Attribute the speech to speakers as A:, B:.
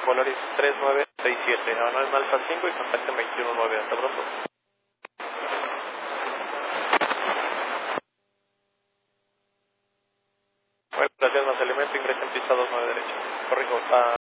A: Volaris 3967. Abandonen Alfa 5 y contacten 219. Hasta pronto. Bueno, gracias, más elemento, ingresa en pista 29 derecha. Corrijo,